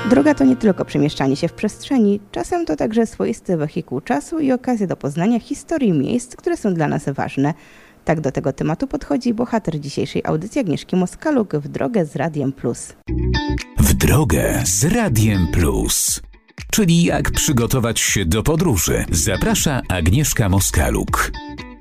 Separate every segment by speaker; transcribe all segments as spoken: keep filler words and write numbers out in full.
Speaker 1: Droga to nie tylko przemieszczanie się w przestrzeni, czasem to także swoisty wehikuł czasu i okazja do poznania historii miejsc, które są dla nas ważne. Tak do tego tematu podchodzi bohater dzisiejszej audycji Agnieszki Moskaluk w drogę z Radiem Plus.
Speaker 2: W drogę z Radiem Plus. Czyli jak przygotować się do podróży. Zaprasza Agnieszka Moskaluk.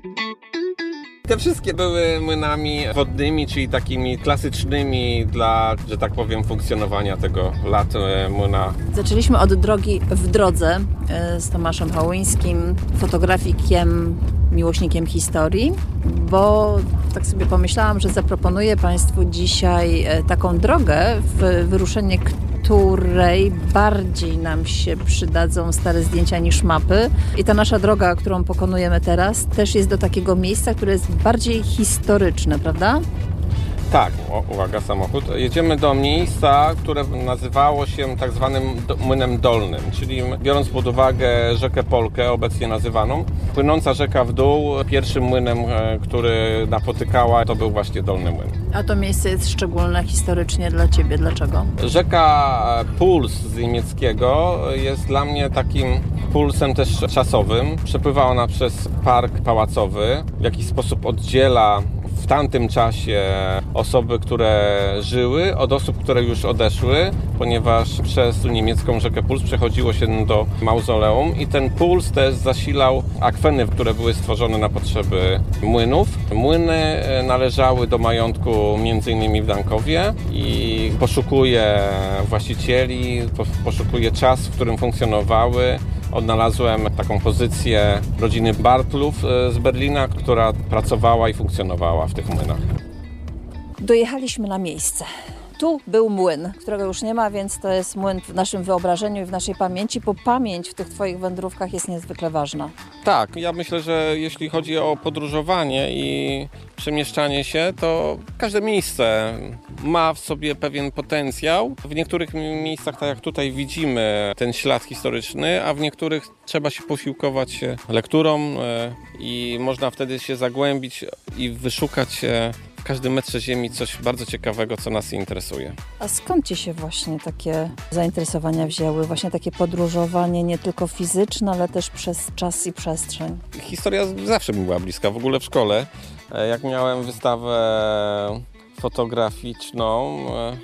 Speaker 3: Te wszystkie były młynami wodnymi, czyli takimi klasycznymi dla, że tak powiem, funkcjonowania tego lat młyna.
Speaker 4: Zaczęliśmy od drogi w drodze z Tomaszem Hałyńskim, fotografikiem, miłośnikiem historii, bo tak sobie pomyślałam, że zaproponuję Państwu dzisiaj taką drogę, w wyruszenie której bardziej nam się przydadzą stare zdjęcia niż mapy. I ta nasza droga, którą pokonujemy teraz, też jest do takiego miejsca, które jest bardziej historyczne, prawda?
Speaker 3: Tak, o, uwaga, samochód. Jedziemy do miejsca, które nazywało się tak zwanym do, Młynem Dolnym, czyli biorąc pod uwagę rzekę Polkę, obecnie nazywaną, płynąca rzeka w dół, pierwszym młynem, który napotykała, to był właśnie Dolny Młyn.
Speaker 4: A to miejsce jest szczególne historycznie dla Ciebie. Dlaczego?
Speaker 3: Rzeka Puls z niemieckiego jest dla mnie takim pulsem też czasowym. Przepływa ona przez park pałacowy, w jakiś sposób oddziela w tamtym czasie osoby, które żyły, od osób, które już odeszły, ponieważ przez niemiecką rzekę Puls przechodziło się do mauzoleum i ten puls też zasilał akweny, które były stworzone na potrzeby młynów. Młyny należały do majątku między innymi w Dankowie i poszukuje właścicieli, poszukuje czas, w którym funkcjonowały. Odnalazłem taką pozycję rodziny Bartlów z Berlina, która pracowała i funkcjonowała w tych młynach.
Speaker 4: Dojechaliśmy na miejsce. Tu był młyn, którego już nie ma, więc to jest młyn w naszym wyobrażeniu i w naszej pamięci, bo pamięć w tych Twoich wędrówkach jest niezwykle ważna.
Speaker 3: Tak, ja myślę, że jeśli chodzi o podróżowanie i przemieszczanie się, to każde miejsce ma w sobie pewien potencjał. W niektórych miejscach, tak jak tutaj widzimy, ten ślad historyczny, a w niektórych trzeba się posiłkować lekturą i można wtedy się zagłębić i wyszukać w każdym metrze ziemi coś bardzo ciekawego, co nas interesuje.
Speaker 4: A skąd Ci się właśnie takie zainteresowania wzięły? Właśnie takie podróżowanie nie tylko fizyczne, ale też przez czas i przestrzeń?
Speaker 3: Historia zawsze mi była bliska. W ogóle w szkole, jak miałem wystawę fotograficzną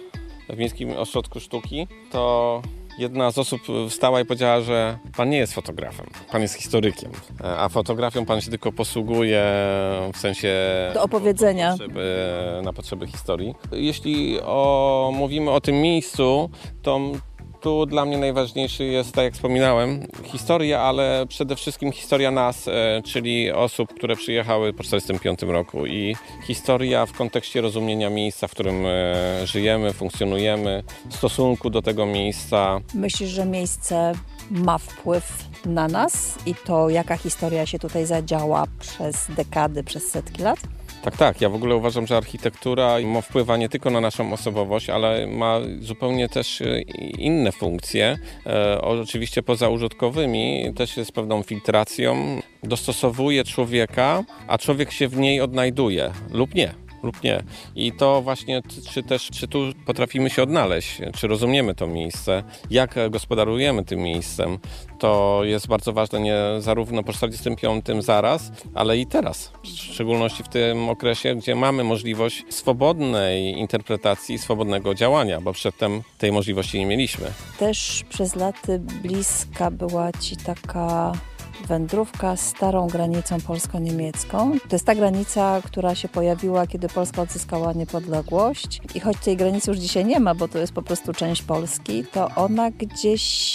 Speaker 3: w Miejskim Ośrodku Sztuki, to jedna z osób wstała i powiedziała, że pan nie jest fotografem, pan jest historykiem, a fotografią pan się tylko posługuje w sensie
Speaker 4: do opowiedzenia
Speaker 3: na potrzeby, na potrzeby historii. Jeśli o, mówimy o tym miejscu, to tu dla mnie najważniejszy jest, tak jak wspominałem, historia, ale przede wszystkim historia nas, czyli osób, które przyjechały po czterdziestym piątym roku i historia w kontekście rozumienia miejsca, w którym żyjemy, funkcjonujemy, stosunku do tego miejsca.
Speaker 4: Myślisz, że miejsce ma wpływ na nas i to, jaka historia się tutaj zadziała przez dekady, przez setki lat?
Speaker 3: Tak, tak. Ja w ogóle uważam, że architektura ma wpływa nie tylko na naszą osobowość, ale ma zupełnie też inne funkcje. E, oczywiście pozaużytkowymi też jest pewną filtracją. Dostosowuje człowieka, a człowiek się w niej odnajduje lub nie. lub nie. I to właśnie, czy też, czy tu potrafimy się odnaleźć, czy rozumiemy to miejsce, jak gospodarujemy tym miejscem, to jest bardzo ważne nie zarówno po czterdziestym piątym zaraz, ale i teraz. W szczególności w tym okresie, gdzie mamy możliwość swobodnej interpretacji, swobodnego działania, bo przedtem tej możliwości nie mieliśmy.
Speaker 4: Też przez lata bliska była Ci taka wędrówka starą granicą polsko-niemiecką. To jest ta granica, która się pojawiła, kiedy Polska odzyskała niepodległość. I choć tej granicy już dzisiaj nie ma, bo to jest po prostu część Polski, to ona gdzieś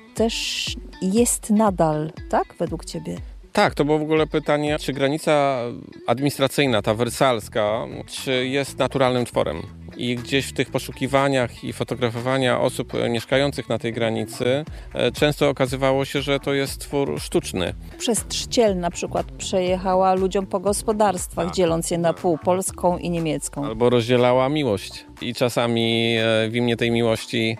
Speaker 4: też jest nadal, tak? Według Ciebie?
Speaker 3: Tak, to było w ogóle pytanie, czy granica administracyjna, ta wersalska, czy jest naturalnym tworem. I gdzieś w tych poszukiwaniach i fotografowania osób mieszkających na tej granicy często okazywało się, że to jest twór sztuczny.
Speaker 4: Przez Trzciel na przykład przejechała ludziom po gospodarstwach, tak, dzieląc je na pół, polską i niemiecką.
Speaker 3: Albo rozdzielała miłość. I czasami w imię tej miłości